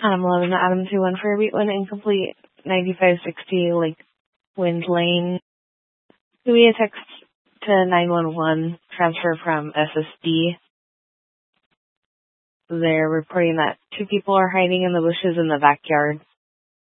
Adam 11, Adam 21 for beat 1 incomplete, 9560 Lake Wind Lane. Can we text to 911 transfer from SSD? They're reporting that 2 people are hiding in the bushes in the backyard.